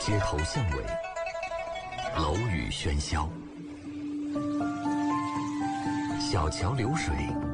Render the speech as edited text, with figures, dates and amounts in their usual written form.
街头巷尾，楼宇喧嚣，小桥流水，